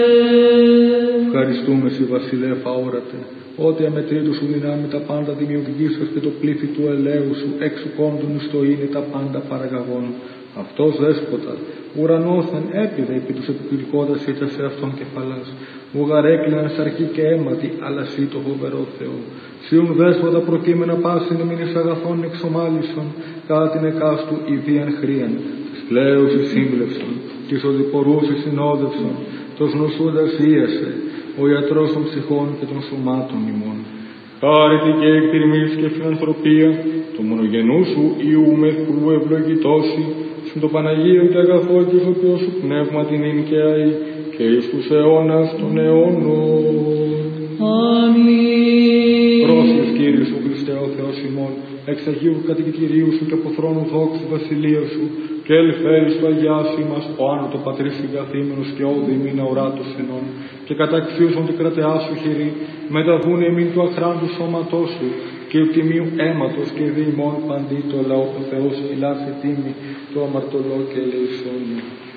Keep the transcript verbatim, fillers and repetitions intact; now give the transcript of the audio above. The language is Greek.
Ευχαριστούμε Συ Βασιλεύ αόρατε, ότι αμετρήτου σου δυνάμει τα πάντα δημιουργήσεως και το πλήθη του ελαίου σου έξω κόντων στο είναι τα πάντα παραγαγών. Αυτός δέσποτα, ουρανόθεν έπειδε επί τους επιπυλικότας ήττα σε αυτόν κεφαλάς. Ουγαρέκλαιναν σαρκή και αίματι, αλλά Συ το φοβερό Θεό. Συουν δέσποτα προκείμενα πάσιν εμείνες αγαθών εξομάλισον, κατά την εκάστου ιδίαν χρίαν, της πλέους σύμβλευσον, της οδηπορούσης συνόδευσον, το νοσούντας ίασε, ο ιατρός των ψυχών και των σωμάτων ημών. Χάρητη και εκτιμής και φιλανθρωπία, το μονογενού σου Ιούμεθου ευλογητώσει, συν το Παναγίο και αγαθό και εις οποίο σου πνεύμα την ειν και αεί, και εις τους αιώνας των αιώνων. Αμήν. Πρόσχες Κύριε σου Χριστέ ο Θεός ημών, εξ Αγίου κατοικητηρίου σου και από θρόνου δόξου βασιλείου σου, και ελφέρεις του αγιάσου μας ο άνω το πατρίς συγκαθήμενος και όδη ημίν αουράτος ενών, και καταξίουσον την κρατεά σου χειρή, μεταδούν εμήν του αχράντου σώματός σου, και του τιμίου αίματος και δι ημών παντί το λαό του Θεού φυλάσσει τίμη, το αμαρτωλό και ελεησόν.